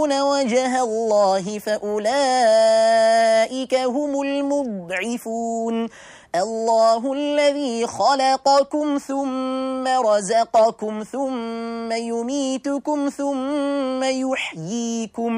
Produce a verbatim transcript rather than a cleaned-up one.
يبتغون وجه الله فأولئك هم المضعفون الله الذي خلقكم ثم رزقكم ثم يميتكم ثم يحييكم